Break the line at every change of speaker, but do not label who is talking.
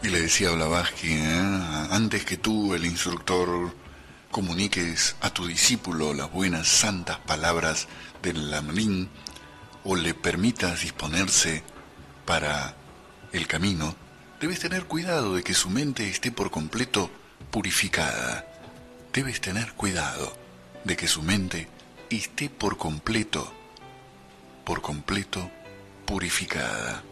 Y le decía a Blavatsky, antes que tú, el instructor, comuniques a tu discípulo las buenas santas palabras del Lamrim o le permitas disponerse para el camino, debes tener cuidado de que su mente esté por completo purificada. Debes tener cuidado de que su mente esté por completo purificada.